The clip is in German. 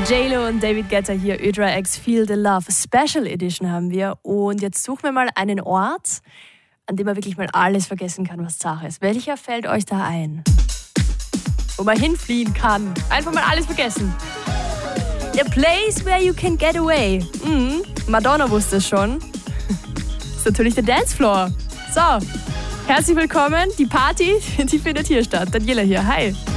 J-Lo und David Guetta hier, Ödra X Feel the Love Special Edition haben wir. Und jetzt suchen wir mal einen Ort, an dem man wirklich mal alles vergessen kann, was Sache ist. Welcher fällt euch da ein? Wo man hinfliehen kann. Einfach mal alles vergessen. The place where you can get away. Madonna wusste es schon. Ist natürlich der Dancefloor. So, herzlich willkommen. Die Party, die findet hier statt. Daniela hier, hi.